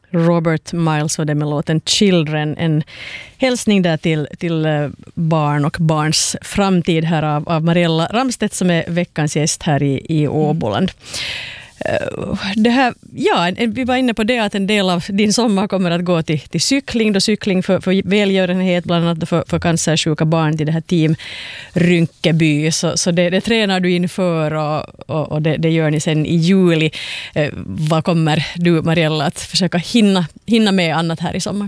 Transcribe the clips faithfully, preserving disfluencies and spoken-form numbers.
Robert Miles och det med låten Children. En hälsning där till, till barn och barns framtid här av, av Mariella Ramstedt som är veckans gäst här i, i Åboland. Det här, ja, vi var inne på det att en del av din sommar kommer att gå till, till cykling, då cykling för, för välgörenhet, bland annat för, för cancersjuka barn till det här team Rynkeby. Så, så det, det tränar du inför och, och, och det, det gör ni sen i juli. Eh, vad kommer du, Mariella, att försöka hinna, hinna med annat här i sommar?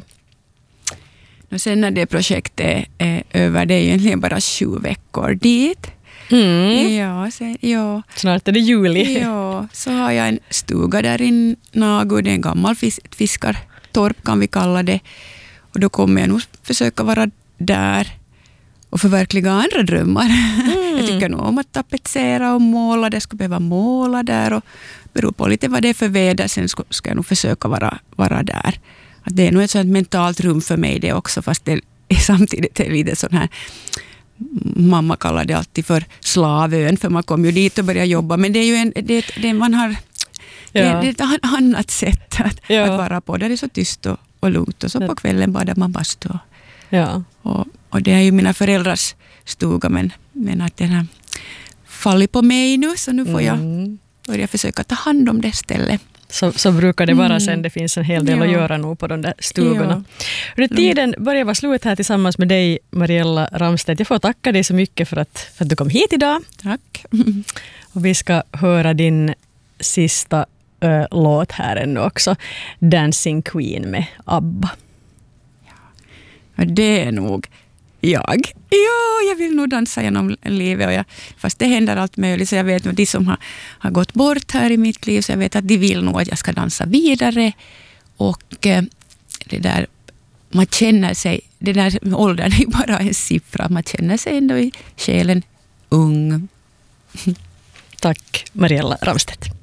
Och sen när det projektet är över, det är ju egentligen bara sju veckor dit. Mm. Ja, så, ja. Snart är det juli. Ja, så har jag en stuga där i Nagu. Det är en gammal fis- fiskartorp kan vi kalla det. Och då kommer jag nog försöka vara där och förverkliga andra drömmar. Mm. Jag tycker nog om att tapetsera och måla. Det ska behöva måla där och beror på lite vad det är för väder. Sen ska, ska jag nog försöka vara, vara där. Att det är nog ett sånt mentalt rum för mig det också, fast det är samtidigt är lite sån här. Mamma kallar det alltid för slavön, för man kommer ju dit och börjar jobba, men det är ju en, det, det man har ja. det, det är ett annat sätt att, ja. att vara på. Det är så tyst och, och lugnt och så på kvällen badar man bastu. Ja. Och, och det är ju mina föräldrars stuga, men, men att den har fallit på mig nu, så nu får mm. jag börja försöka ta hand om det stället. Så, så brukar det vara mm. sen. Det finns en hel del ja. att göra nog på de där stugorna. Ja. Tiden börjar vara slut här tillsammans med dig, Mariella Ramstedt. Jag får tacka dig så mycket för att, för att du kom hit idag. Tack. Och vi ska höra din sista äh, låt här ännu också. Dancing Queen med ABBA. Ja, det är nog jag. Ja, jag vill nog dansa genom livet. Och jag, fast det händer allt möjligt. Så jag vet att de som har, har gått bort här i mitt liv, så jag vet att de vill nog att jag ska dansa vidare. Och eh, det där, man känner sig, det där med åldern är bara en siffra. Man känner sig ändå i själen ung. Tack, Mariella Ramstedt.